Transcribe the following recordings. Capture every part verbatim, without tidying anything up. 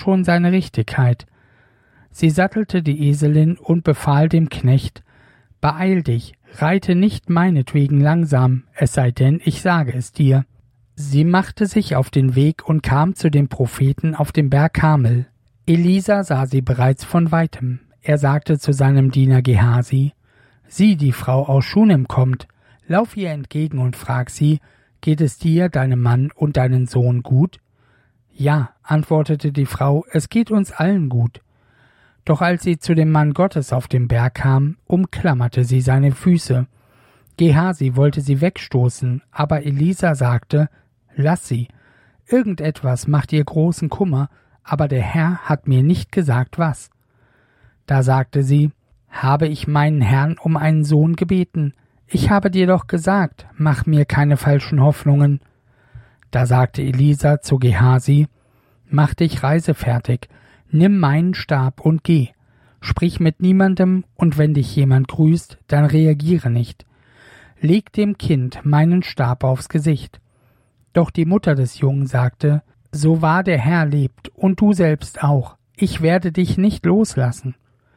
schon seine Richtigkeit. Sie sattelte die Eselin und befahl dem Knecht: »Beeil dich, reite nicht meinetwegen langsam, es sei denn, ich sage es dir.« Sie machte sich auf den Weg und kam zu dem Propheten auf dem Berg Karmel. Elisa sah sie bereits von weitem. Er sagte zu seinem Diener Gehasi: »Sieh, die Frau aus Schunem kommt. Lauf ihr entgegen und frag sie: Geht es dir, deinem Mann und deinen Sohn gut?« »Ja«, antwortete die Frau, »es geht uns allen gut.« Doch als sie zu dem Mann Gottes auf dem Berg kam, umklammerte sie seine Füße. Gehasi wollte sie wegstoßen, aber Elisa sagte: »Lass sie. Irgendetwas macht ihr großen Kummer, aber der Herr hat mir nicht gesagt, was.« Da sagte sie: »Habe ich meinen Herrn um einen Sohn gebeten? Ich habe dir doch gesagt, mach mir keine falschen Hoffnungen.« Da sagte Elisa zu Gehasi: »Mach dich reisefertig, nimm meinen Stab und geh. Sprich mit niemandem, und wenn dich jemand grüßt, dann reagiere nicht. Leg dem Kind meinen Stab aufs Gesicht.« Doch die Mutter des Jungen sagte: »So wahr der Herr lebt, und du selbst auch, ich werde dich nicht loslassen.«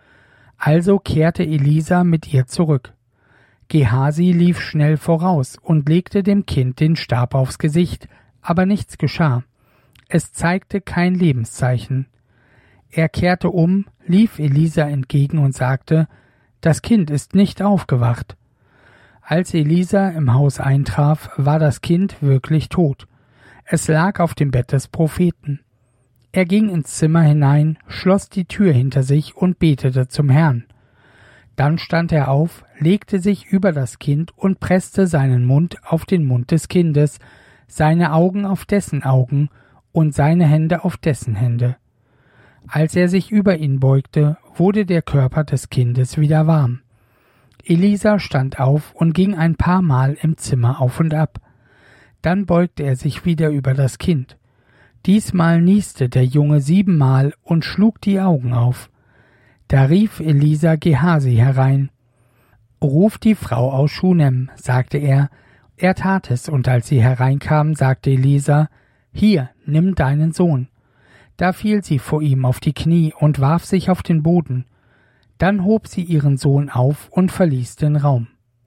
Also kehrte Elisa mit ihr zurück. Gehasi lief schnell voraus und legte dem Kind den Stab aufs Gesicht, aber nichts geschah. Es zeigte kein Lebenszeichen. Er kehrte um, lief Elisa entgegen und sagte: »Das Kind ist nicht aufgewacht.« Als Elisa im Haus eintraf, war das Kind wirklich tot. Es lag auf dem Bett des Propheten. Er ging ins Zimmer hinein, schloss die Tür hinter sich und betete zum Herrn. Dann stand er auf, legte sich über das Kind und presste seinen Mund auf den Mund des Kindes, seine Augen auf dessen Augen und seine Hände auf dessen Hände. Als er sich über ihn beugte, wurde der Körper des Kindes wieder warm. Elisa stand auf und ging ein paar Mal im Zimmer auf und ab. Dann beugte er sich wieder über das Kind. Diesmal nieste der Junge siebenmal und schlug die Augen auf. Da rief Elisa Gehasi herein. »Ruf die Frau aus Schunem«, sagte er. Er tat es, und als sie hereinkam, sagte Elisa: »Hier, nimm deinen Sohn.« Da fiel sie vor ihm auf die Knie und warf sich auf den Boden. Dann hob sie ihren Sohn auf und verließ den Raum.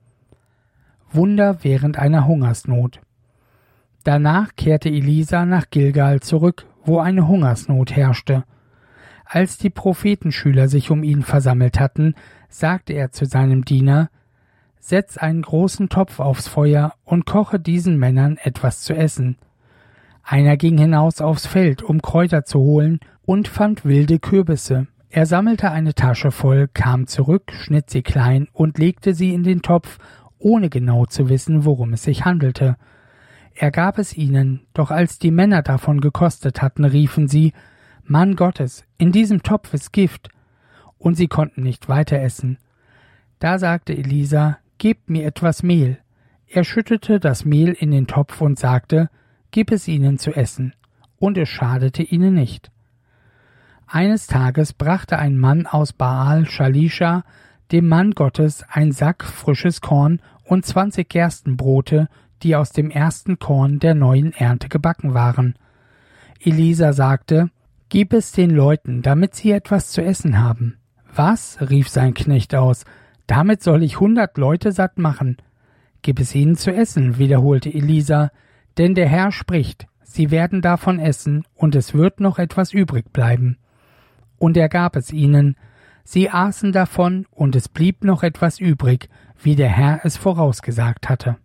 Wunder während einer Hungersnot. Danach kehrte Elisa nach Gilgal zurück, wo eine Hungersnot herrschte. Als die Prophetenschüler sich um ihn versammelt hatten, sagte er zu seinem Diener: »Setz einen großen Topf aufs Feuer und koche diesen Männern etwas zu essen.« Einer ging hinaus aufs Feld, um Kräuter zu holen, und fand wilde Kürbisse. Er sammelte eine Tasche voll, kam zurück, schnitt sie klein und legte sie in den Topf, ohne genau zu wissen, worum es sich handelte. Er gab es ihnen, doch als die Männer davon gekostet hatten, riefen sie: »Mann Gottes, in diesem Topf ist Gift!« Und sie konnten nicht weiter essen. Da sagte Elisa: »Gebt mir etwas Mehl.« Er schüttete das Mehl in den Topf und sagte: »Gib es ihnen zu essen.« Und es schadete ihnen nicht. Eines Tages brachte ein Mann aus Baal Shalisha dem Mann Gottes ein Sack frisches Korn und zwanzig Gerstenbrote, die aus dem ersten Korn der neuen Ernte gebacken waren. Elisa sagte: »Gib es den Leuten, damit sie etwas zu essen haben.« »Was?« rief sein Knecht aus. »Damit soll ich hundert Leute satt machen.« »Gib es ihnen zu essen«, wiederholte Elisa, »denn der Herr spricht, sie werden davon essen, und es wird noch etwas übrig bleiben.« Und er gab es ihnen. Sie aßen davon, und es blieb noch etwas übrig, wie der Herr es vorausgesagt hatte.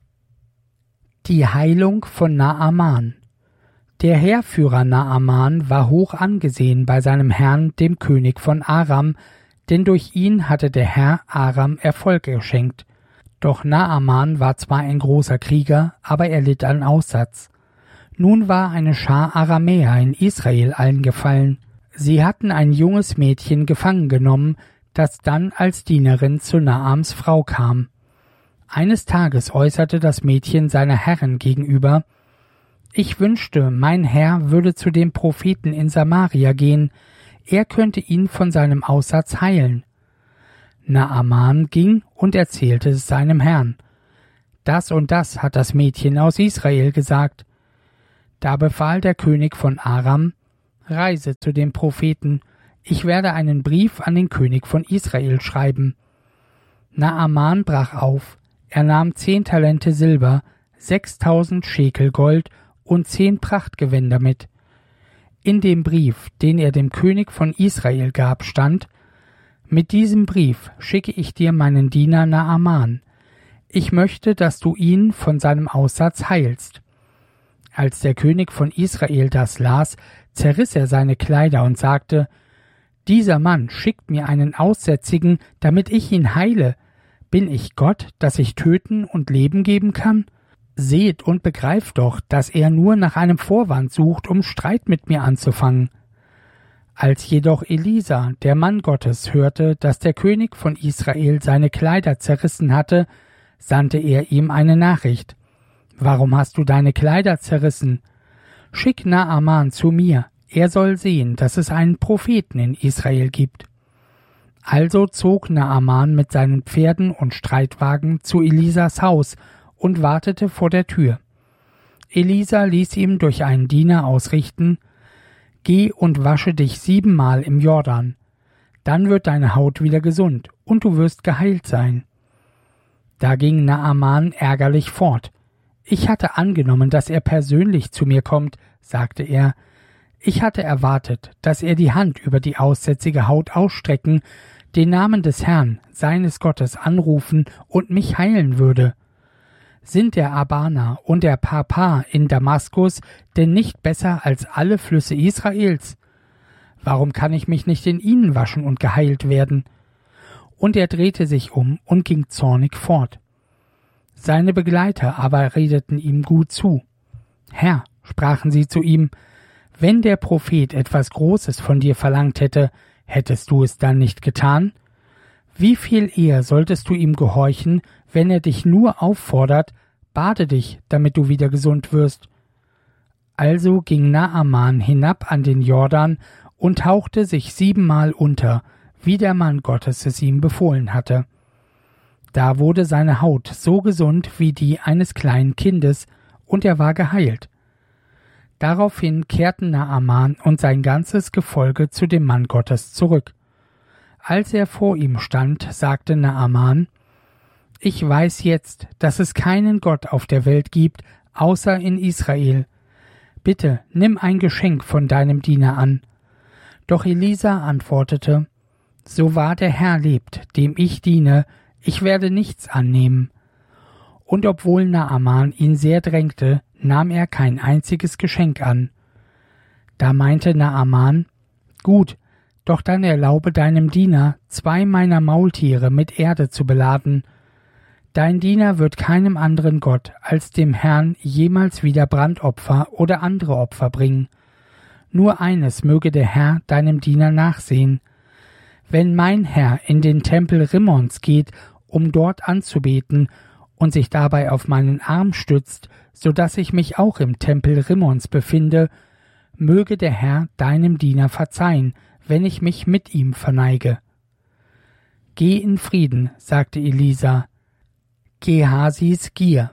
Die Heilung von Naaman. Der Heerführer Naaman war hoch angesehen bei seinem Herrn, dem König von Aram, denn durch ihn hatte der Herr Aram Erfolg geschenkt. Doch Naaman war zwar ein großer Krieger, aber er litt an Aussatz. Nun war eine Schar Aramäer in Israel eingefallen. Sie hatten ein junges Mädchen gefangen genommen, das dann als Dienerin zu Naams Frau kam. Eines Tages äußerte das Mädchen seiner Herrin gegenüber: »Ich wünschte, mein Herr würde zu dem Propheten in Samaria gehen, er könnte ihn von seinem Aussatz heilen.« Naaman ging und erzählte es seinem Herrn. »Das und das hat das Mädchen aus Israel gesagt.« Da befahl der König von Aram: reise zu dem Propheten, ich werde einen Brief an den König von Israel schreiben. Naaman brach auf, er nahm zehn Talente Silber, sechstausend Schekel Gold und zehn Prachtgewänder mit. In dem Brief, den er dem König von Israel gab, stand: Mit diesem Brief schicke ich dir meinen Diener Naaman. Ich möchte, dass du ihn von seinem Aussatz heilst. Als der König von Israel das las, zerriss er seine Kleider und sagte: Dieser Mann schickt mir einen Aussätzigen, damit ich ihn heile. Bin ich Gott, dass ich töten und Leben geben kann? Seht und begreift doch, dass er nur nach einem Vorwand sucht, um Streit mit mir anzufangen. Als jedoch Elisa, der Mann Gottes, hörte, dass der König von Israel seine Kleider zerrissen hatte, sandte er ihm eine Nachricht: Warum hast du deine Kleider zerrissen? Schick Naaman zu mir, er soll sehen, dass es einen Propheten in Israel gibt. Also zog Naaman mit seinen Pferden und Streitwagen zu Elisas Haus und wartete vor der Tür. Elisa ließ ihm durch einen Diener ausrichten: Geh und wasche dich siebenmal im Jordan. Dann wird deine Haut wieder gesund und du wirst geheilt sein. Da ging Naaman ärgerlich fort. Ich hatte angenommen, dass er persönlich zu mir kommt, sagte er. Ich hatte erwartet, dass er die Hand über die aussätzige Haut ausstrecken, den Namen des Herrn, seines Gottes, anrufen und mich heilen würde. Sind der Abana und der Papa in Damaskus denn nicht besser als alle Flüsse Israels? Warum kann ich mich nicht in ihnen waschen und geheilt werden? Und er drehte sich um und ging zornig fort. Seine Begleiter aber redeten ihm gut zu. Herr, sprachen sie zu ihm, wenn der Prophet etwas Großes von dir verlangt hätte, hättest du es dann nicht getan? Wie viel eher solltest du ihm gehorchen, wenn er dich nur auffordert, bade dich, damit du wieder gesund wirst? Also ging Naaman hinab an den Jordan und tauchte sich siebenmal unter, wie der Mann Gottes es ihm befohlen hatte. Da wurde seine Haut so gesund wie die eines kleinen Kindes, und er war geheilt. Daraufhin kehrten Naaman und sein ganzes Gefolge zu dem Mann Gottes zurück. Als er vor ihm stand, sagte Naaman: Ich weiß jetzt, dass es keinen Gott auf der Welt gibt, außer in Israel. Bitte, nimm ein Geschenk von deinem Diener an. Doch Elisa antwortete: So wahr der Herr lebt, dem ich diene, ich werde nichts annehmen. Und obwohl Naaman ihn sehr drängte, nahm er kein einziges Geschenk an. Da meinte Naaman: Gut, doch dann erlaube deinem Diener, zwei meiner Maultiere mit Erde zu beladen. Dein Diener wird keinem anderen Gott als dem Herrn jemals wieder Brandopfer oder andere Opfer bringen. Nur eines möge der Herr deinem Diener nachsehen. Wenn mein Herr in den Tempel Rimmons geht, um dort anzubeten, und sich dabei auf meinen Arm stützt, so dass ich mich auch im Tempel Rimmons befinde, möge der Herr deinem Diener verzeihen, wenn ich mich mit ihm verneige. Geh in Frieden, sagte Elisa. Gehasis Gier.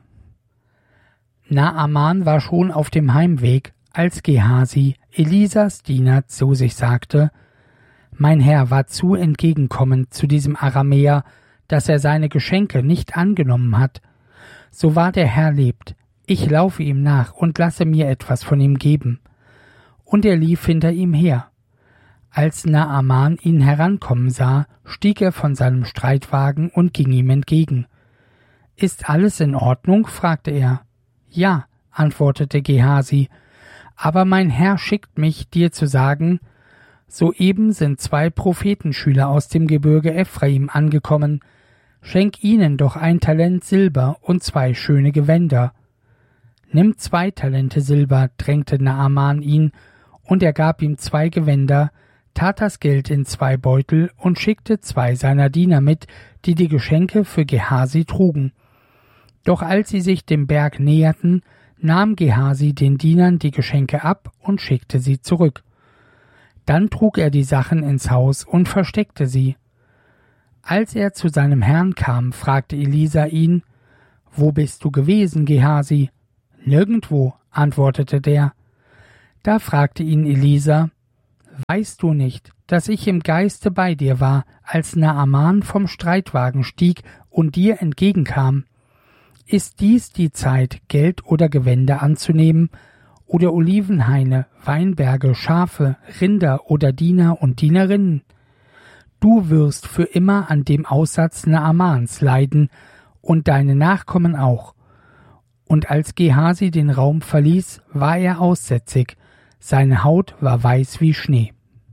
Naaman war schon auf dem Heimweg, als Gehasi, Elisas Diener, zu sich sagte: Mein Herr war zu entgegenkommend zu diesem Aramäer, dass er seine Geschenke nicht angenommen hat. So wahr der Herr lebt, ich laufe ihm nach und lasse mir etwas von ihm geben. Und er lief hinter ihm her. Als Naaman ihn herankommen sah, stieg er von seinem Streitwagen und ging ihm entgegen. »Ist alles in Ordnung?« fragte er. »Ja«, antwortete Gehasi, »aber mein Herr schickt mich, dir zu sagen, soeben sind zwei Prophetenschüler aus dem Gebirge Ephraim angekommen. Schenk ihnen doch ein Talent Silber und zwei schöne Gewänder.« »Nimm zwei Talente Silber«, drängte Naaman ihn, und er gab ihm zwei Gewänder, tat das Geld in zwei Beutel und schickte zwei seiner Diener mit, die die Geschenke für Gehasi trugen. Doch als sie sich dem Berg näherten, nahm Gehasi den Dienern die Geschenke ab und schickte sie zurück. Dann trug er die Sachen ins Haus und versteckte sie. Als er zu seinem Herrn kam, fragte Elisa ihn: »Wo bist du gewesen, Gehasi?« »Nirgendwo«, antwortete der. Da fragte ihn Elisa: weißt du nicht, dass ich im Geiste bei dir war, als Naaman vom Streitwagen stieg und dir entgegenkam? Ist dies die Zeit, Geld oder Gewänder anzunehmen, oder Olivenhaine, Weinberge, Schafe, Rinder oder Diener und Dienerinnen? Du wirst für immer an dem Aussatz Naamans leiden, und deine Nachkommen auch. Und als Gehasi den Raum verließ, war er aussätzig, seine Haut war weiß wie Schnee.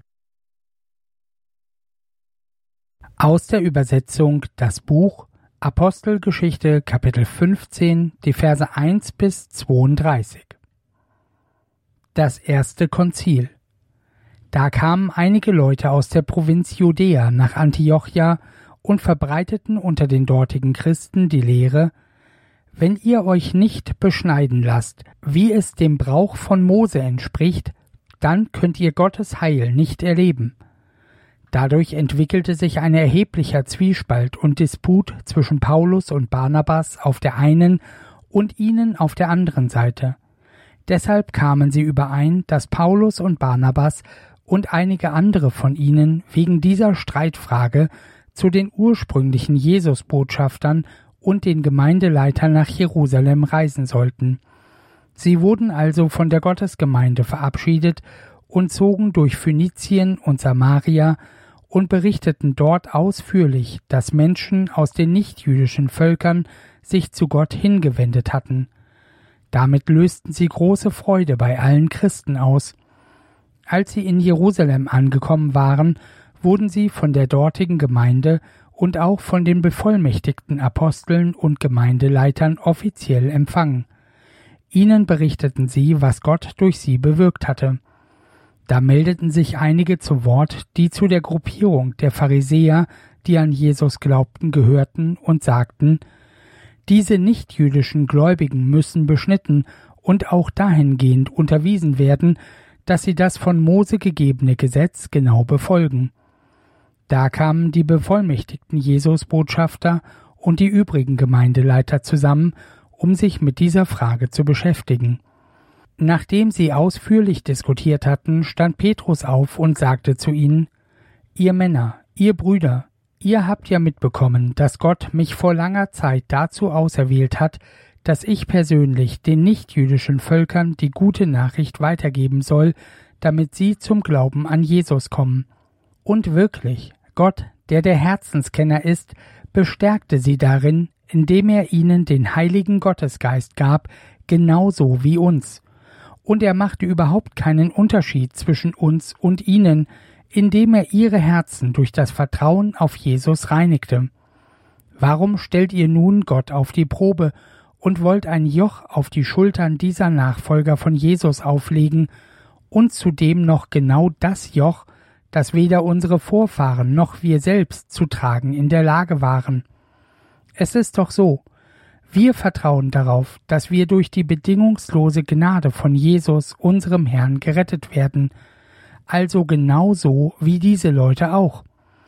Aus der Übersetzung Das Buch Apostelgeschichte Kapitel fünfzehn, die Verse eins bis zweiunddreißig. Das erste Konzil. Da kamen einige Leute aus der Provinz Judäa nach Antiochia und verbreiteten unter den dortigen Christen die Lehre: Wenn ihr euch nicht beschneiden lasst, wie es dem Brauch von Mose entspricht, dann könnt ihr Gottes Heil nicht erleben. Dadurch entwickelte sich ein erheblicher Zwiespalt und Disput zwischen Paulus und Barnabas auf der einen und ihnen auf der anderen Seite. Deshalb kamen sie überein, dass Paulus und Barnabas und einige andere von ihnen wegen dieser Streitfrage zu den ursprünglichen Jesusbotschaftern und den Gemeindeleitern nach Jerusalem reisen sollten. Sie wurden also von der Gottesgemeinde verabschiedet und zogen durch Phönizien und Samaria und berichteten dort ausführlich, dass Menschen aus den nichtjüdischen Völkern sich zu Gott hingewendet hatten. Damit lösten sie große Freude bei allen Christen aus. Als sie in Jerusalem angekommen waren, wurden sie von der dortigen Gemeinde und auch von den bevollmächtigten Aposteln und Gemeindeleitern offiziell empfangen. Ihnen berichteten sie, was Gott durch sie bewirkt hatte. Da meldeten sich einige zu Wort, die zu der Gruppierung der Pharisäer, die an Jesus glaubten, gehörten und sagten: Diese nichtjüdischen Gläubigen müssen beschnitten und auch dahingehend unterwiesen werden, dass sie das von Mose gegebene Gesetz genau befolgen. Da kamen die bevollmächtigten Jesusbotschafter und die übrigen Gemeindeleiter zusammen, um sich mit dieser Frage zu beschäftigen. Nachdem sie ausführlich diskutiert hatten, stand Petrus auf und sagte zu ihnen: Ihr Männer, ihr Brüder, ihr habt ja mitbekommen, dass Gott mich vor langer Zeit dazu auserwählt hat, dass ich persönlich den nichtjüdischen Völkern die gute Nachricht weitergeben soll, damit sie zum Glauben an Jesus kommen. Und wirklich, Gott, der der Herzenskenner ist, bestärkte sie darin, indem er ihnen den heiligen Gottesgeist gab, genauso wie uns. Und er machte überhaupt keinen Unterschied zwischen uns und ihnen, indem er ihre Herzen durch das Vertrauen auf Jesus reinigte. Warum stellt ihr nun Gott auf die Probe und wollt ein Joch auf die Schultern dieser Nachfolger von Jesus auflegen und zudem noch genau das Joch, das weder unsere Vorfahren noch wir selbst zu tragen in der Lage waren? Es ist doch so, wir vertrauen darauf, dass wir durch die bedingungslose Gnade von Jesus, unserem Herrn, gerettet werden, also genauso wie diese Leute auch.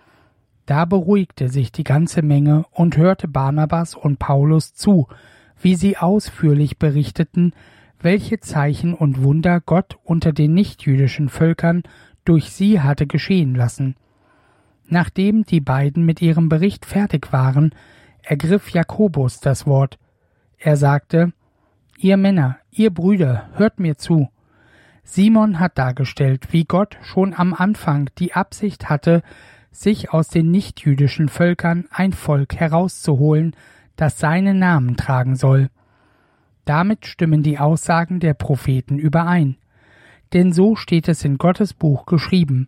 Da beruhigte sich die ganze Menge und hörte Barnabas und Paulus zu, wie sie ausführlich berichteten, welche Zeichen und Wunder Gott unter den nichtjüdischen Völkern durch sie hatte geschehen lassen. Nachdem die beiden mit ihrem Bericht fertig waren, ergriff Jakobus das Wort. Er sagte: Ihr Männer, ihr Brüder, hört mir zu. Simon hat dargestellt, wie Gott schon am Anfang die Absicht hatte, sich aus den nichtjüdischen Völkern ein Volk herauszuholen, das seinen Namen tragen soll. Damit stimmen die Aussagen der Propheten überein. Denn so steht es in Gottes Buch geschrieben: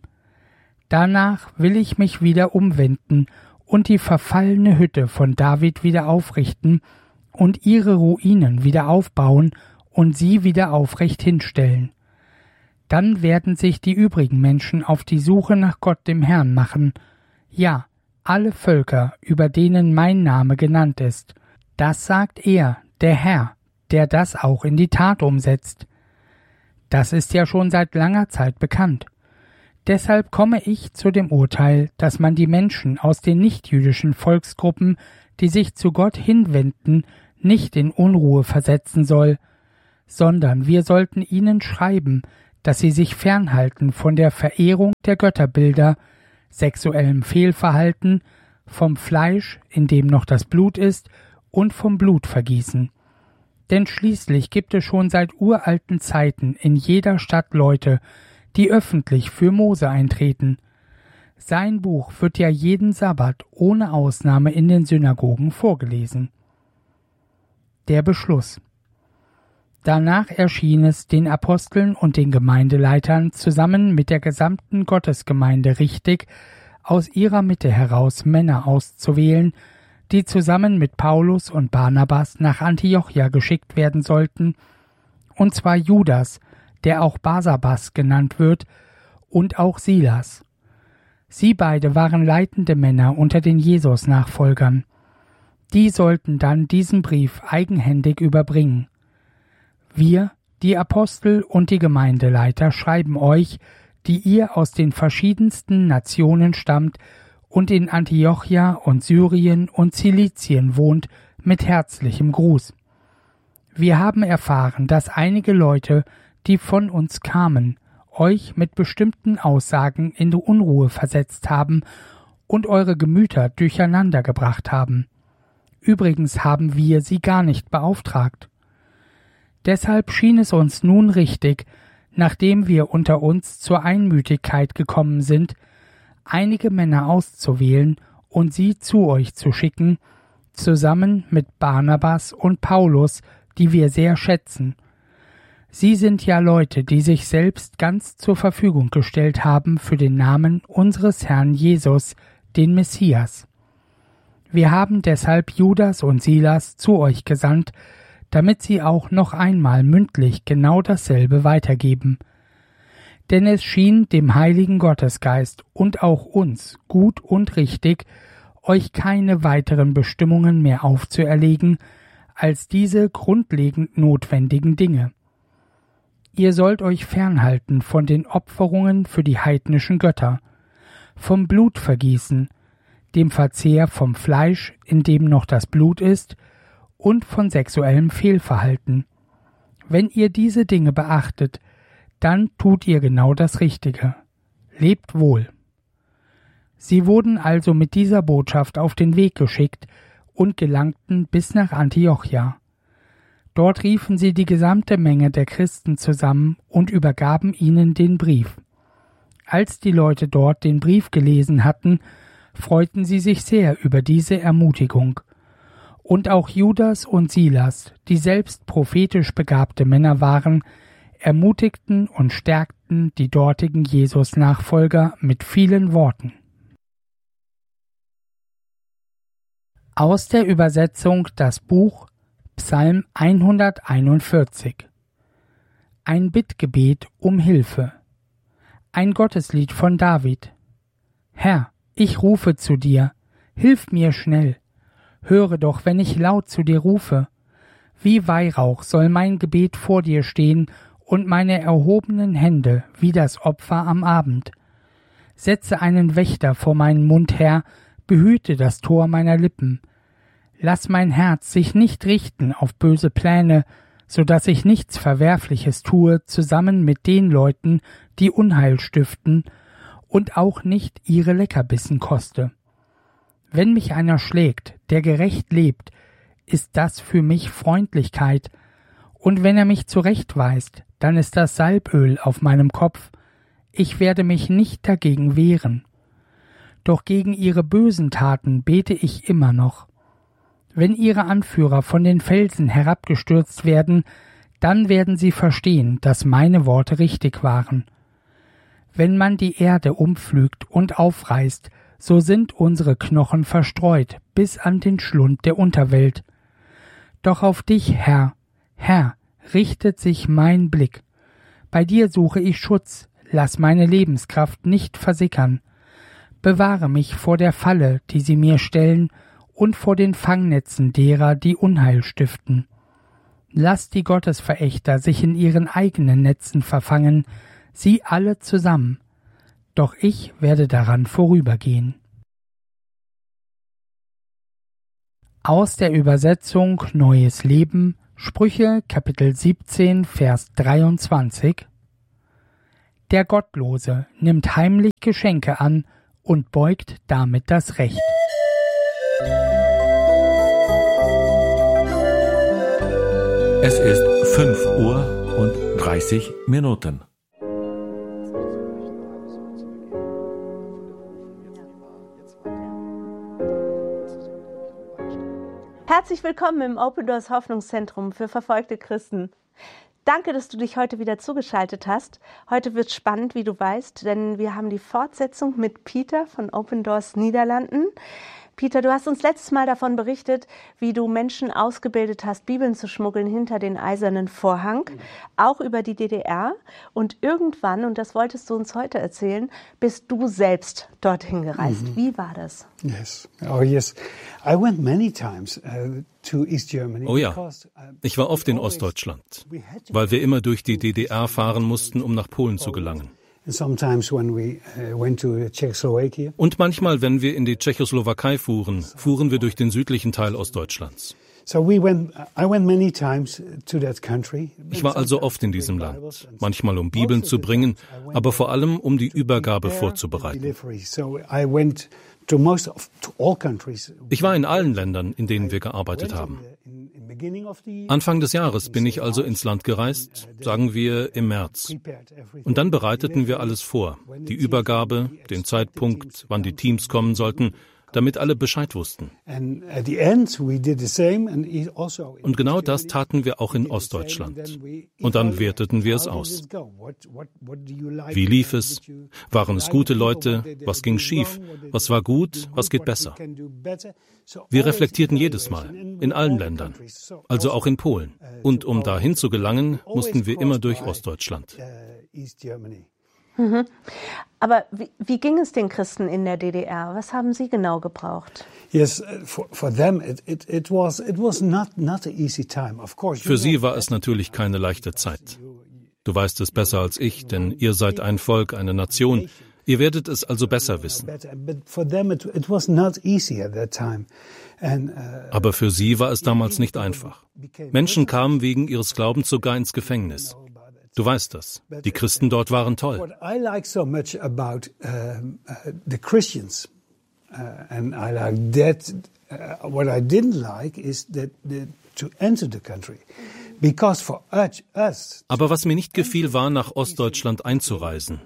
Danach will ich mich wieder umwenden und die verfallene Hütte von David wieder aufrichten und ihre Ruinen wieder aufbauen und sie wieder aufrecht hinstellen. Dann werden sich die übrigen Menschen auf die Suche nach Gott dem Herrn machen, ja, alle Völker, über denen mein Name genannt ist. Das sagt er, der Herr, der das auch in die Tat umsetzt. Das ist ja schon seit langer Zeit bekannt. Deshalb komme ich zu dem Urteil, dass man die Menschen aus den nichtjüdischen Volksgruppen, die sich zu Gott hinwenden, nicht in Unruhe versetzen soll, sondern wir sollten ihnen schreiben, dass sie sich fernhalten von der Verehrung der Götterbilder, sexuellem Fehlverhalten, vom Fleisch, in dem noch das Blut ist, und vom Blutvergießen. Denn schließlich gibt es schon seit uralten Zeiten in jeder Stadt Leute, die öffentlich für Mose eintreten. Sein Buch wird ja jeden Sabbat ohne Ausnahme in den Synagogen vorgelesen. Der Beschluss. Danach erschien es den Aposteln und den Gemeindeleitern zusammen mit der gesamten Gottesgemeinde richtig, aus ihrer Mitte heraus Männer auszuwählen, die zusammen mit Paulus und Barnabas nach Antiochia geschickt werden sollten, und zwar Judas, der auch Barsabas genannt wird, und auch Silas. Sie beide waren leitende Männer unter den Jesus-Nachfolgern. Die sollten dann diesen Brief eigenhändig überbringen. Wir, die Apostel und die Gemeindeleiter, schreiben euch, die ihr aus den verschiedensten Nationen stammt und in Antiochia und Syrien und Zilizien wohnt, mit herzlichem Gruß. Wir haben erfahren, dass einige Leute, die von uns kamen, euch mit bestimmten Aussagen in die Unruhe versetzt haben und eure Gemüter durcheinander gebracht haben. Übrigens haben wir sie gar nicht beauftragt. Deshalb schien es uns nun richtig, nachdem wir unter uns zur Einmütigkeit gekommen sind, einige Männer auszuwählen und sie zu euch zu schicken, zusammen mit Barnabas und Paulus, die wir sehr schätzen. Sie sind ja Leute, die sich selbst ganz zur Verfügung gestellt haben für den Namen unseres Herrn Jesus, den Messias. Wir haben deshalb Judas und Silas zu euch gesandt, damit sie auch noch einmal mündlich genau dasselbe weitergeben. Denn es schien dem heiligen Gottesgeist und auch uns gut und richtig, euch keine weiteren Bestimmungen mehr aufzuerlegen, als diese grundlegend notwendigen Dinge. Ihr sollt euch fernhalten von den Opferungen für die heidnischen Götter, vom Blutvergießen, dem Verzehr vom Fleisch, in dem noch das Blut ist, und von sexuellem Fehlverhalten. Wenn ihr diese Dinge beachtet, dann tut ihr genau das Richtige. Lebt wohl. Sie wurden also mit dieser Botschaft auf den Weg geschickt und gelangten bis nach Antiochia. Dort riefen sie die gesamte Menge der Christen zusammen und übergaben ihnen den Brief. Als die Leute dort den Brief gelesen hatten, freuten sie sich sehr über diese Ermutigung. Und auch Judas und Silas, die selbst prophetisch begabte Männer waren, ermutigten und stärkten die dortigen Jesus-Nachfolger mit vielen Worten. Aus der Übersetzung das Buch Psalm hunderteinundvierzig. Ein Bittgebet um Hilfe. Ein Gotteslied von David. Herr, ich rufe zu dir, hilf mir schnell. Höre doch, wenn ich laut zu dir rufe. Wie Weihrauch soll mein Gebet vor dir stehen und meine erhobenen Hände wie das Opfer am Abend. Setze einen Wächter vor meinen Mund, Herr, behüte das Tor meiner Lippen. Lass mein Herz sich nicht richten auf böse Pläne, so dass ich nichts Verwerfliches tue zusammen mit den Leuten, die Unheil stiften, und auch nicht ihre Leckerbissen koste. Wenn mich einer schlägt, der gerecht lebt, ist das für mich Freundlichkeit, und wenn er mich zurechtweist, dann ist das Salböl auf meinem Kopf. Ich werde mich nicht dagegen wehren. Doch gegen ihre bösen Taten bete ich immer noch. Wenn ihre Anführer von den Felsen herabgestürzt werden, dann werden sie verstehen, dass meine Worte richtig waren. Wenn man die Erde umpflügt und aufreißt, so sind unsere Knochen verstreut bis an den Schlund der Unterwelt. Doch auf dich, Herr, Herr, richtet sich mein Blick. Bei dir suche ich Schutz, lass meine Lebenskraft nicht versickern. Bewahre mich vor der Falle, die sie mir stellen, und vor den Fangnetzen derer, die Unheil stiften. Lass die Gottesverächter sich in ihren eigenen Netzen verfangen, sie alle zusammen. Doch ich werde daran vorübergehen. Aus der Übersetzung Neues Leben, Sprüche, Kapitel siebzehn, Vers dreiundzwanzig. Der Gottlose nimmt heimlich Geschenke an und beugt damit das Recht. Es ist fünf Uhr und dreißig Minuten. Herzlich willkommen im Open Doors Hoffnungszentrum für verfolgte Christen. Danke, dass du dich heute wieder zugeschaltet hast. Heute wird spannend, wie du weißt, denn wir haben die Fortsetzung mit Peter von Open Doors Niederlanden. Peter, du hast uns letztes Mal davon berichtet, wie du Menschen ausgebildet hast, Bibeln zu schmuggeln hinter den eisernen Vorhang, auch über die D D R. Und irgendwann, und das wolltest du uns heute erzählen, bist du selbst dorthin gereist. Mhm. Wie war das? Yes. Oh yes. I went many times uh, to East Germany. Oh ja, ich war oft in Ostdeutschland, weil wir immer durch die D D R fahren mussten, um nach Polen zu gelangen. Und manchmal, wenn wir in die Tschechoslowakei fuhren, fuhren wir durch den südlichen Teil Ostdeutschlands. Ich war also oft in diesem Land, manchmal um Bibeln zu bringen, aber vor allem um die Übergabe vorzubereiten. Ich war in allen Ländern, in denen wir gearbeitet haben. Anfang des Jahres bin ich also ins Land gereist, sagen wir im März. Und dann bereiteten wir alles vor, die Übergabe, den Zeitpunkt, wann die Teams kommen sollten, damit alle Bescheid wussten. Und genau das taten wir auch in Ostdeutschland. Und dann werteten wir es aus. Wie lief es? Waren es gute Leute? Was ging schief? Was war gut? Was geht besser? Wir reflektierten jedes Mal, in allen Ländern, also auch in Polen. Und um dahin zu gelangen, mussten wir immer durch Ostdeutschland. Mhm. Aber wie, wie ging es den Christen in der D D R? Was haben sie genau gebraucht? Für sie war es natürlich keine leichte Zeit. Du weißt es besser als ich, denn ihr seid ein Volk, eine Nation. Ihr werdet es also besser wissen. Aber für sie war es damals nicht einfach. Menschen kamen wegen ihres Glaubens sogar ins Gefängnis. Du weißt das. Die Christen dort waren toll. What I like so much about uh, uh, the Christians, uh, and I like that. Uh, what I didn't like is that the, to enter the country, because for us, us. Aber was mir nicht gefiel, war, nach Ostdeutschland einzureisen.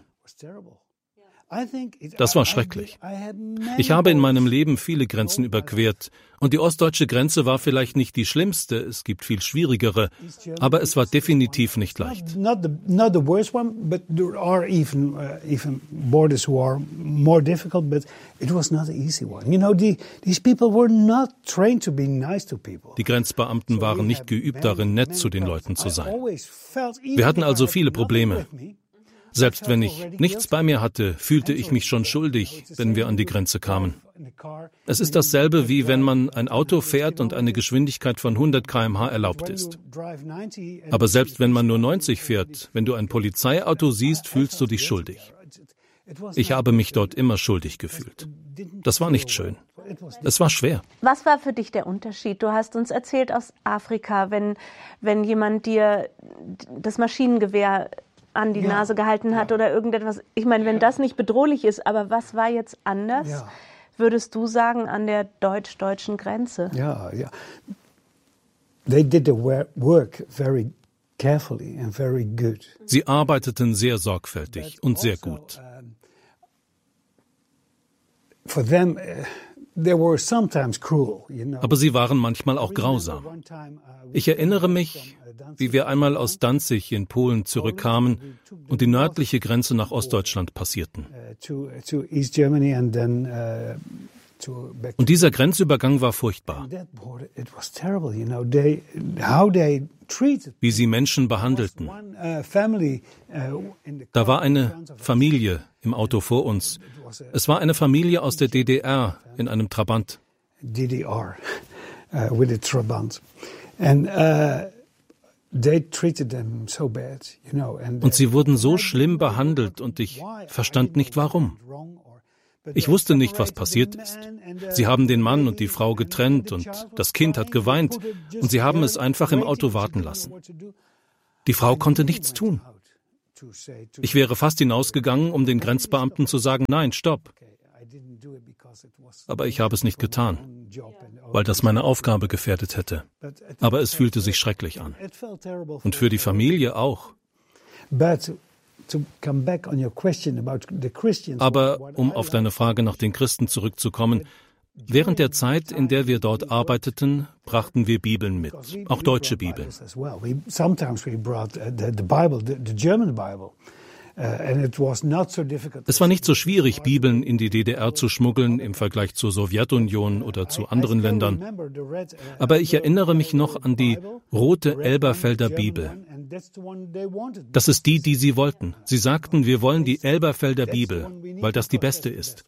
Das war schrecklich. Ich habe in meinem Leben viele Grenzen überquert und die ostdeutsche Grenze war vielleicht nicht die schlimmste, es gibt viel schwierigere, aber es war definitiv nicht leicht. Not the, not the worst one, but there are even uh, even borders who are more difficult, but it was not an easy one. You know, the, these people were not trained to be nice to people. Die Grenzbeamten waren nicht geübt darin, nett zu den Leuten zu sein. Wir hatten also viele Probleme. Selbst wenn ich nichts bei mir hatte, fühlte ich mich schon schuldig, wenn wir an die Grenze kamen. Es ist dasselbe, wie wenn man ein Auto fährt und eine Geschwindigkeit von hundert Kilometer pro Stunde erlaubt ist. Aber selbst wenn man nur neunzig fährt, wenn du ein Polizeiauto siehst, fühlst du dich schuldig. Ich habe mich dort immer schuldig gefühlt. Das war nicht schön. Es war schwer. Was war für dich der Unterschied? Du hast uns erzählt aus Afrika, wenn, wenn jemand dir das Maschinengewehr an die ja, Nase gehalten hat ja. oder irgendetwas. Ich meine, wenn ja. das nicht bedrohlich ist, aber was war jetzt anders, ja. würdest du sagen, an der deutsch-deutschen Grenze? Ja, ja. They did the work very carefully and very good. Sie arbeiteten sehr sorgfältig und sehr gut. For them, they were sometimes cruel, you know. Aber sie waren manchmal auch grausam. Ich erinnere mich, wie wir einmal aus Danzig in Polen zurückkamen und die nördliche Grenze nach Ostdeutschland passierten. Und dieser Grenzübergang war furchtbar. Wie sie Menschen behandelten. Da war eine Familie im Auto vor uns. Es war eine Familie aus der D D R in einem Trabant. D D R, uh, with a Trabant. And, uh, they treated them so bad, you know, and und sie wurden so schlimm behandelt und ich verstand nicht warum. Ich wusste nicht, was passiert ist. Sie haben den Mann und die Frau getrennt und das Kind hat geweint und sie haben es einfach im Auto warten lassen. Die Frau konnte nichts tun. Ich wäre fast hinausgegangen, um den Grenzbeamten zu sagen, nein, stopp. Aber ich habe es nicht getan, weil das meine Aufgabe gefährdet hätte. Aber es fühlte sich schrecklich an. Und für die Familie auch. Aber um auf deine Frage nach den Christen zurückzukommen, während der Zeit, in der wir dort arbeiteten, brachten wir Bibeln mit, auch deutsche Bibeln. Es war nicht so schwierig, Bibeln in die D D R zu schmuggeln im Vergleich zur Sowjetunion oder zu anderen Ländern. Aber ich erinnere mich noch an die rote Elberfelder Bibel. Das ist die, die sie wollten. Sie sagten, wir wollen die Elberfelder Bibel, weil das die beste ist.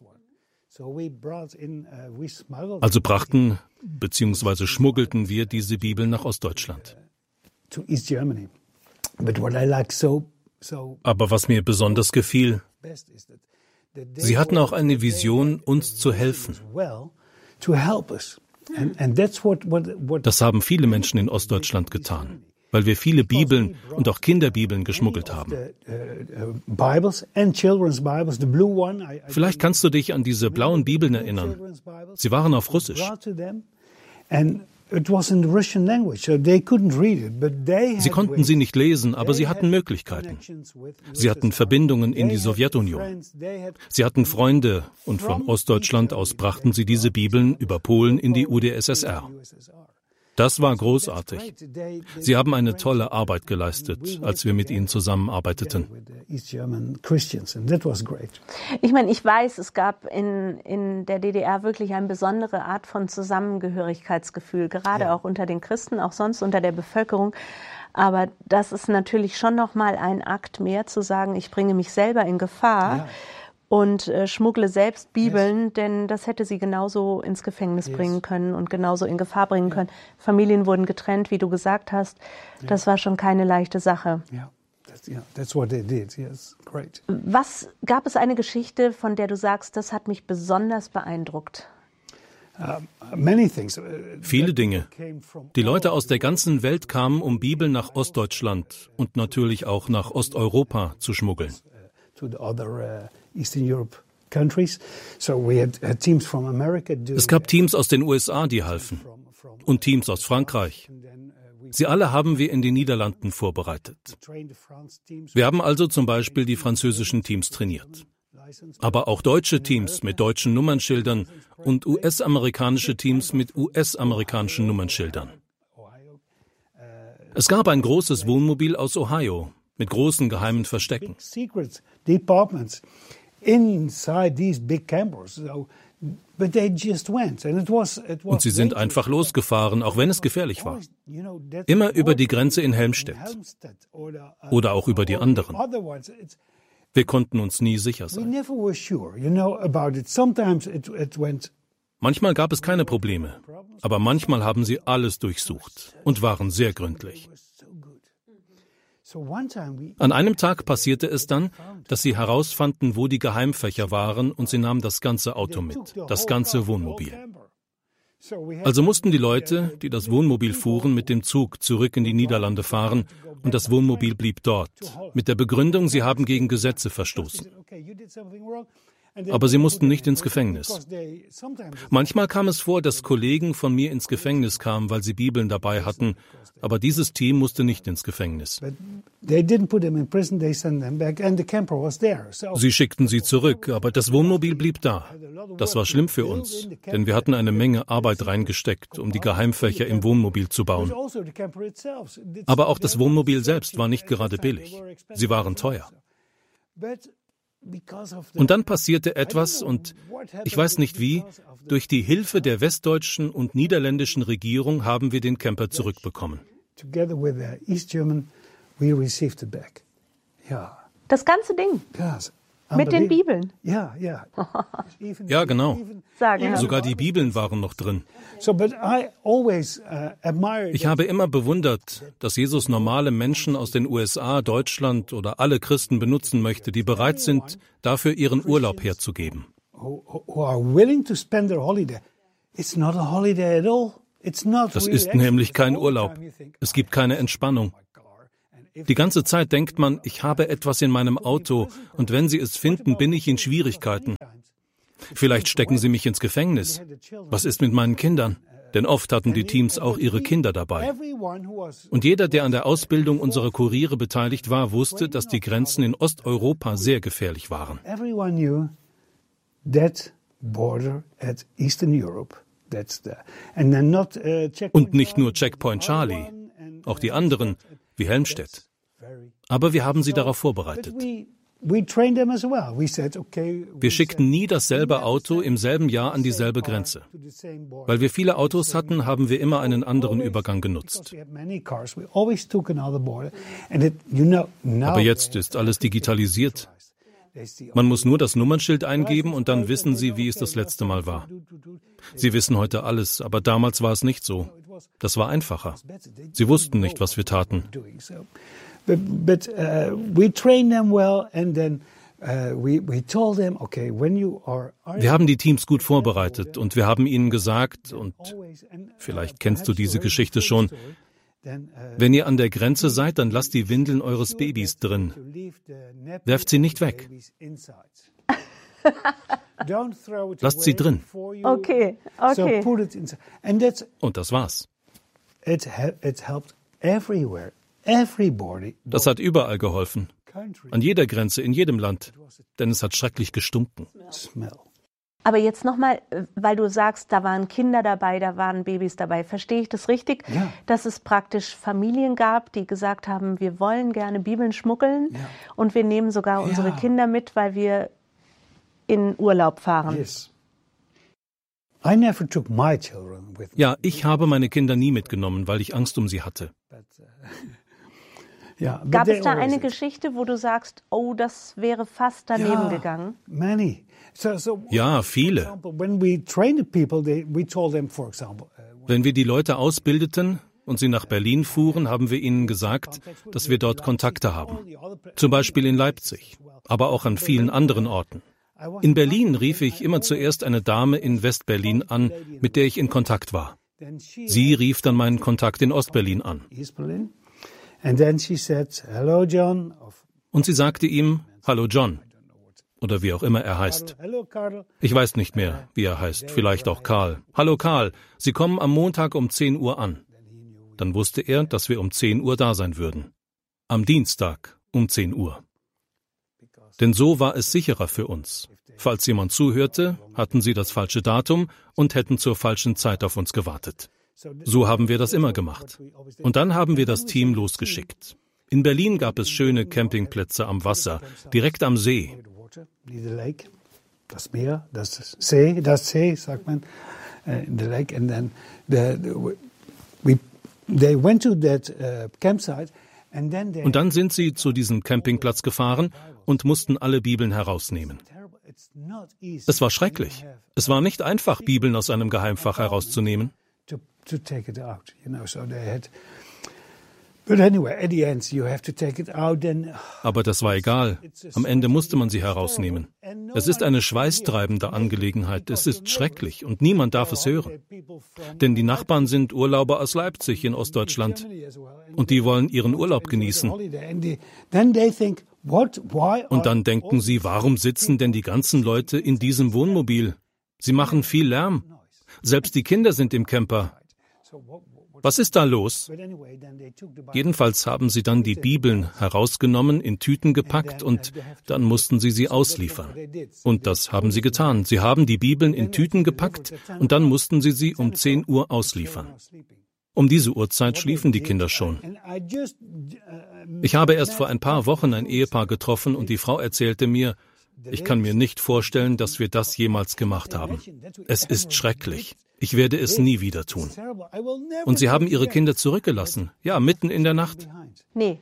Also brachten bzw. schmuggelten wir diese Bibel nach Ostdeutschland. Aber was mir besonders gefiel, sie hatten auch eine Vision, uns zu helfen. Das haben viele Menschen in Ostdeutschland getan, weil wir viele Bibeln und auch Kinderbibeln geschmuggelt haben. Vielleicht kannst du dich an diese blauen Bibeln erinnern. Sie waren auf Russisch. Sie konnten sie nicht lesen, aber sie hatten Möglichkeiten. Sie hatten Verbindungen in die Sowjetunion. Sie hatten Freunde und von Ostdeutschland aus brachten sie diese Bibeln über Polen in die U d S S R. Das war großartig. Sie haben eine tolle Arbeit geleistet, als wir mit ihnen zusammenarbeiteten. Ich meine, ich weiß, es gab in, in der D D R wirklich eine besondere Art von Zusammengehörigkeitsgefühl, gerade auch unter den Christen, auch sonst unter der Bevölkerung. Aber das ist natürlich schon nochmal ein Akt mehr, zu sagen, ich bringe mich selber in Gefahr. Ja. Und äh, schmuggle selbst Bibeln, yes. denn das hätte sie genauso ins Gefängnis yes. bringen können und genauso in Gefahr bringen yeah. können. Familien wurden getrennt, wie du gesagt hast. Yeah. Das war schon keine leichte Sache. Yeah. That's, yeah. That's what they did. Yes. Great. Was gab es eine Geschichte, von der du sagst, das hat mich besonders beeindruckt? Viele Dinge. Die Leute aus der ganzen Welt kamen, um Bibeln nach Ostdeutschland und natürlich auch nach Osteuropa zu schmuggeln. Es gab Teams aus den U S A, die halfen, und Teams aus Frankreich. Sie alle haben wir in den Niederlanden vorbereitet. Wir haben also zum Beispiel die französischen Teams trainiert. Aber auch deutsche Teams mit deutschen Nummernschildern und U S-amerikanische Teams mit U S-amerikanischen Nummernschildern. Es gab ein großes Wohnmobil aus Ohio mit großen geheimen Verstecken. Und sie sind einfach losgefahren, auch wenn es gefährlich war. Immer über die Grenze in Helmstedt oder auch über die anderen. Wir konnten uns nie sicher sein. Manchmal gab es keine Probleme, aber manchmal haben sie alles durchsucht und waren sehr gründlich. An einem Tag passierte es dann, dass sie herausfanden, wo die Geheimfächer waren, und sie nahmen das ganze Auto mit, das ganze Wohnmobil. Also mussten die Leute, die das Wohnmobil fuhren, mit dem Zug zurück in die Niederlande fahren, und das Wohnmobil blieb dort, mit der Begründung, sie haben gegen Gesetze verstoßen. Aber sie mussten nicht ins Gefängnis. Manchmal kam es vor, dass Kollegen von mir ins Gefängnis kamen, weil sie Bibeln dabei hatten, aber dieses Team musste nicht ins Gefängnis. Sie schickten sie zurück, aber das Wohnmobil blieb da. Das war schlimm für uns, denn wir hatten eine Menge Arbeit reingesteckt, um die Geheimfächer im Wohnmobil zu bauen. Aber auch das Wohnmobil selbst war nicht gerade billig. Sie waren teuer. Und dann passierte etwas, und ich weiß nicht wie, durch die Hilfe der westdeutschen und niederländischen Regierung haben wir den Camper zurückbekommen. Das ganze Ding? Mit den Bibeln? Ja, ja. Ja, genau. Sagen. Sogar die Bibeln waren noch drin. Ich habe immer bewundert, dass Jesus normale Menschen aus den U S A, Deutschland oder alle Christen benutzen möchte, die bereit sind, dafür ihren Urlaub herzugeben. Das ist nämlich kein Urlaub. Es gibt keine Entspannung. Die ganze Zeit denkt man, ich habe etwas in meinem Auto und wenn sie es finden, bin ich in Schwierigkeiten. Vielleicht stecken sie mich ins Gefängnis. Was ist mit meinen Kindern? Denn oft hatten die Teams auch ihre Kinder dabei. Und jeder, der an der Ausbildung unserer Kuriere beteiligt war, wusste, dass die Grenzen in Osteuropa sehr gefährlich waren. Und nicht nur Checkpoint Charlie, auch die anderen, wie Helmstedt. Aber wir haben sie darauf vorbereitet. Wir schickten nie dasselbe Auto im selben Jahr an dieselbe Grenze. Weil wir viele Autos hatten, haben wir immer einen anderen Übergang genutzt. Aber jetzt ist alles digitalisiert. Man muss nur das Nummernschild eingeben und dann wissen Sie, wie es das letzte Mal war. Sie wissen heute alles, aber damals war es nicht so. Das war einfacher. Sie wussten nicht, was wir taten. But, but uh, we trained them well and then uh, we, we told them, okay, when you are... Wir haben die Teams gut vorbereitet und wir haben ihnen gesagt, und vielleicht kennst du diese Geschichte schon, wenn ihr an der Grenze seid, dann lasst die Windeln eures Babys drin. Werft sie nicht weg. Lasst sie drin. Okay, okay. Und das war's. It helped everywhere. Das hat überall geholfen. An jeder Grenze, in jedem Land. Denn es hat schrecklich gestunken. Aber jetzt nochmal, weil du sagst, da waren Kinder dabei, da waren Babys dabei. Verstehe ich das richtig? Ja. Dass es praktisch Familien gab, die gesagt haben, wir wollen gerne Bibeln schmuggeln ja. und wir nehmen sogar ja. unsere Kinder mit, weil wir in Urlaub fahren. Yes. I never took my children with me. Ja, ich habe meine Kinder nie mitgenommen, weil ich Angst um sie hatte. Ja, gab es da eine Geschichte, wo du sagst, oh, das wäre fast daneben ja, gegangen? Many. So, so, ja, viele. When we trained people, they, we told them, for example, wenn wir die Leute ausbildeten und sie nach Berlin fuhren, haben wir ihnen gesagt, dass wir dort Kontakte haben. Zum Beispiel in Leipzig, aber auch an vielen anderen Orten. In Berlin rief ich immer zuerst eine Dame in Westberlin an, mit der ich in Kontakt war. Sie rief dann meinen Kontakt in Ostberlin an. Und sie sagte ihm, Hallo John, oder wie auch immer er heißt. Ich weiß nicht mehr, wie er heißt, vielleicht auch Karl. Hallo Karl, Sie kommen am Montag um zehn Uhr an. Dann wusste er, dass wir um zehn Uhr da sein würden. Am Dienstag um zehn Uhr. Denn so war es sicherer für uns. Falls jemand zuhörte, hatten sie das falsche Datum und hätten zur falschen Zeit auf uns gewartet. So haben wir das immer gemacht. Und dann haben wir das Team losgeschickt. In Berlin gab es schöne Campingplätze am Wasser, direkt am See. Das Meer, das See, das See, sagt man, in the lake. And then the, we, they went to that uh, campsite. Und dann sind sie zu diesem Campingplatz gefahren und mussten alle Bibeln herausnehmen. Es war schrecklich. Es war nicht einfach, Bibeln aus einem Geheimfach herauszunehmen. Aber das war egal. Am Ende musste man sie herausnehmen. Es ist eine schweißtreibende Angelegenheit. Es ist schrecklich und niemand darf es hören. Denn die Nachbarn sind Urlauber aus Leipzig in Ostdeutschland. Und die wollen ihren Urlaub genießen. Und dann denken sie, warum sitzen denn die ganzen Leute in diesem Wohnmobil? Sie machen viel Lärm. Selbst die Kinder sind im Camper. Was ist da los? Jedenfalls haben sie dann die Bibeln herausgenommen, in Tüten gepackt und dann mussten sie sie ausliefern. Und das haben sie getan. Sie haben die Bibeln in Tüten gepackt und dann mussten sie sie um zehn Uhr ausliefern. Um diese Uhrzeit schliefen die Kinder schon. Ich habe erst vor ein paar Wochen ein Ehepaar getroffen und die Frau erzählte mir, ich kann mir nicht vorstellen, dass wir das jemals gemacht haben. Es ist schrecklich. Ich werde es nie wieder tun. Und sie haben ihre Kinder zurückgelassen. Ja, mitten in der Nacht. Nee.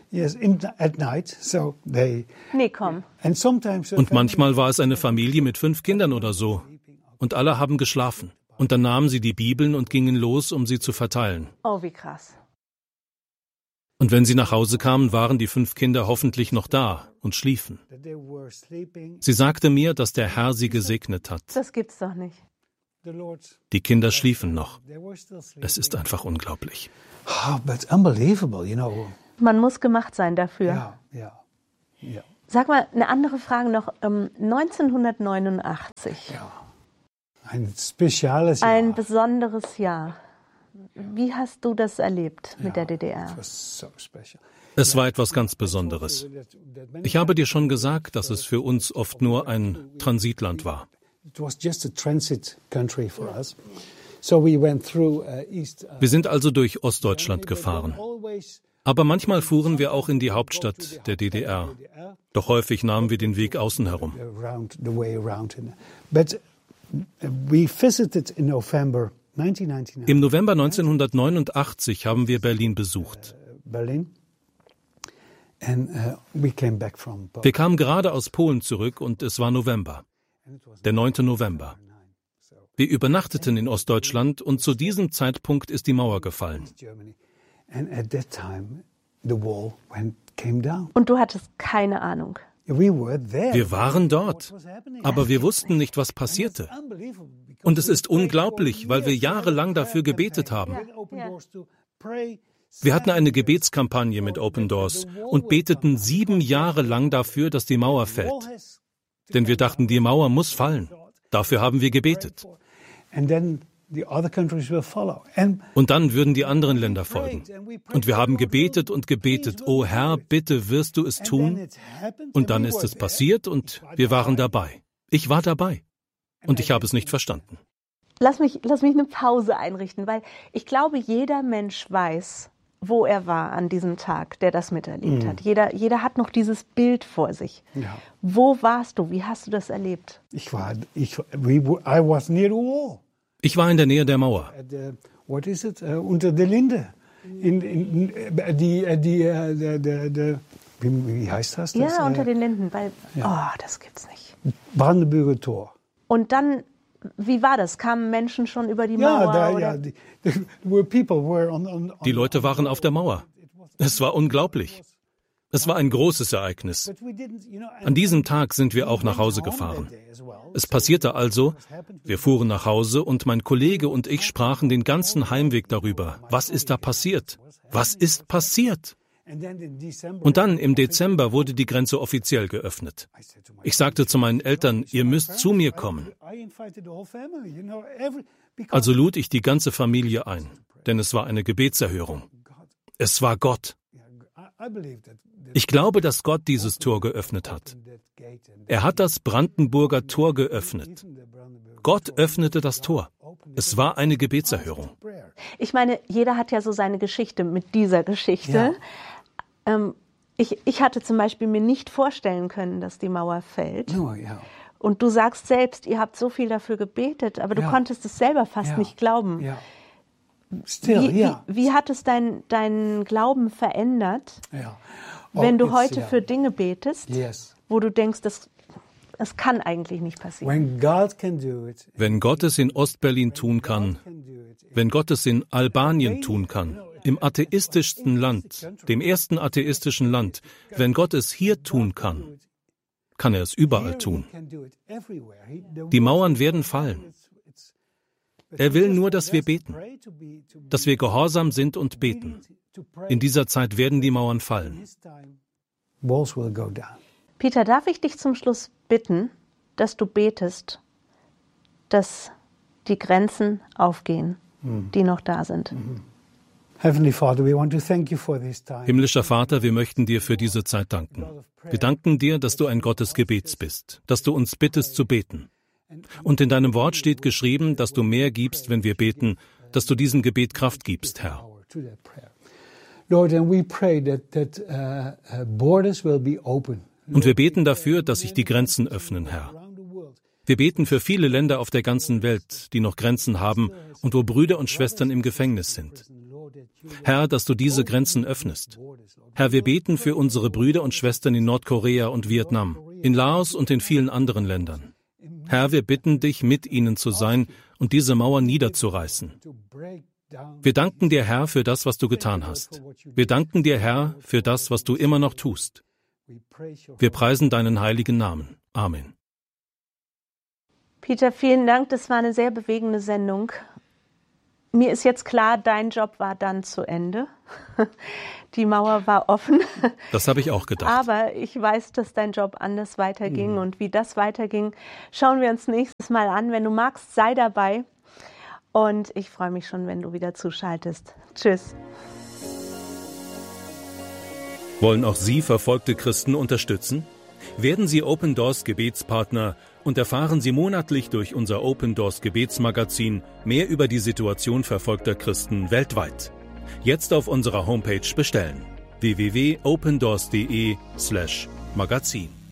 Nee, komm. Und manchmal war es eine Familie mit fünf Kindern oder so. Und alle haben geschlafen. Und dann nahmen sie die Bibeln und gingen los, um sie zu verteilen. Oh, wie krass. Und wenn sie nach Hause kamen, waren die fünf Kinder hoffentlich noch da und schliefen. Sie sagte mir, dass der Herr sie gesegnet hat. Das gibt's doch nicht. Die Kinder schliefen noch. Es ist einfach unglaublich. Man muss gemacht sein dafür. Ja, ja, ja. Sag mal, eine andere Frage noch. Ähm, neunzehnhundertneunundachtzig. Ja. Ein spezielles Jahr. Ein besonderes Jahr. Wie hast du das erlebt mit ja, der D D R? it was so special. Es war etwas ganz Besonderes. Ich habe dir schon gesagt, dass es für uns oft nur ein Transitland war. It was just a transit country for us. So we went through uh, East. Uh, Wir sind also durch Ostdeutschland gefahren. Aber manchmal fuhren wir auch in die Hauptstadt der D D R. Doch häufig nahmen wir den Weg außen herum. around the way around. But we visited in November nineteen ninety-nine. Im November neunzehnhundertneunundachtzig haben wir Berlin besucht. Berlin. And uh, we came back from Poland. Wir kamen gerade aus Polen zurück und es war November, der neunte November. Wir übernachteten in Ostdeutschland und zu diesem Zeitpunkt ist die Mauer gefallen. Germany. And at that time the wall went came down. Und du hattest keine Ahnung. We were there. Wir waren dort, aber wir wussten nicht, was passierte. Und es ist unglaublich, weil wir jahrelang dafür gebetet haben. Wir hatten eine Gebetskampagne mit Open Doors und beteten sieben Jahre lang dafür, dass die Mauer fällt. Denn wir dachten, die Mauer muss fallen. Dafür haben wir gebetet. And then the other countries will follow. And Und dann würden die anderen Länder folgen. Und wir haben gebetet und gebetet, oh Herr, bitte wirst du es tun. Und dann ist es passiert und wir waren dabei. Ich war dabei. Und ich habe es nicht verstanden. Lass mich, lass mich eine Pause einrichten, weil ich glaube, jeder Mensch weiß, wo er war an diesem Tag, der das miterlebt Mhm. hat. Jeder, jeder hat noch dieses Bild vor sich. Ja. Wo warst du? Wie hast du das erlebt? Ich war, ich, we, were- I was near the wall. Ich war in der Nähe der Mauer. At the, what is it? Uh, unter der Linde. In, in, in, die, äh, die, äh, der, der, der, wie, wie heißt das? das Ja, äh, unter den Linden, weil, ja. oh, das gibt's nicht. Brandenburger Tor. Und dann, wie war das? Kamen Menschen schon über die Ja, Mauer? da, oder? ja, die, the, were people were on, on, on Die Leute waren auf der Mauer. Es war unglaublich. Es war ein großes Ereignis. But we didn't, you know, An diesem Tag sind wir auch nach Hause gefahren. Es passierte also, wir fuhren nach Hause und mein Kollege und ich sprachen den ganzen Heimweg darüber. Was ist da passiert? Was ist passiert? Und dann im Dezember wurde die Grenze offiziell geöffnet. Ich sagte zu meinen Eltern, ihr müsst zu mir kommen. Also lud ich die ganze Familie ein, denn es war eine Gebetserhörung. Es war Gott. Ich glaube, dass Gott dieses Tor geöffnet hat. Er hat das Brandenburger Tor geöffnet. Gott öffnete das Tor. Es war eine Gebetserhörung. Ich meine, jeder hat ja so seine Geschichte mit dieser Geschichte. Ja. Ähm, ich, ich hatte zum Beispiel mir nicht vorstellen können, dass die Mauer fällt. No, ja. Und du sagst selbst, ihr habt so viel dafür gebetet, aber du Ja. konntest es selber fast Ja. nicht glauben. Ja. Still, Wie, ja. wie, wie hat es dein, deinen Glauben verändert, ja. wenn Oh, du it's, heute yeah. für Dinge betest, Yes. wo du denkst, das, das kann eigentlich nicht passieren? When God can do it, Wenn Gott es in Ostberlin tun kann, wenn Gott es in Albanien tun kann, im atheistischsten Land, dem ersten atheistischen Land, wenn Gott es hier tun kann, kann er es überall tun. Die Mauern werden fallen. Er will nur, dass wir beten, dass wir gehorsam sind und beten. In dieser Zeit werden die Mauern fallen. Walls will go down. Peter, darf ich dich zum Schluss bitten, dass du betest, dass die Grenzen aufgehen, die noch da sind? Heavenly Father, we want to thank you for this time. Himmlischer Vater, wir möchten dir für diese Zeit danken. Wir danken dir, dass du ein Gott des Gebets bist, dass du uns bittest zu beten. Und in deinem Wort steht geschrieben, dass du mehr gibst, wenn wir beten, dass du diesem Gebet Kraft gibst, Herr. To that prayer. Lord, and we pray that, that uh, uh, borders will be open. Und wir beten dafür, dass sich die Grenzen öffnen, Herr. Wir beten für viele Länder auf der ganzen Welt, die noch Grenzen haben und wo Brüder und Schwestern im Gefängnis sind. Herr, dass du diese Grenzen öffnest. Herr, wir beten für unsere Brüder und Schwestern in Nordkorea und Vietnam, in Laos und in vielen anderen Ländern. Herr, wir bitten dich, mit ihnen zu sein und diese Mauer niederzureißen. Wir danken dir, Herr, für das, was du getan hast. Wir danken dir, Herr, für das, was du immer noch tust. Wir preisen deinen heiligen Namen. Amen. Peter, vielen Dank. Das war eine sehr bewegende Sendung. mir ist jetzt klar, dein Job war dann zu Ende. Die Mauer war offen. Das habe ich auch gedacht. Aber ich weiß, dass dein Job anders weiterging. Mhm. Und wie das weiterging, schauen wir uns nächstes Mal an. Wenn du magst, sei dabei. Und ich freue mich schon, wenn du wieder zuschaltest. Tschüss. Wollen auch Sie verfolgte Christen unterstützen? Werden Sie Open Doors Gebetspartner und erfahren Sie monatlich durch unser Open Doors Gebetsmagazin mehr über die Situation verfolgter Christen weltweit. Jetzt auf unserer Homepage bestellen: w w w punkt opendoors punkt de slash magazin.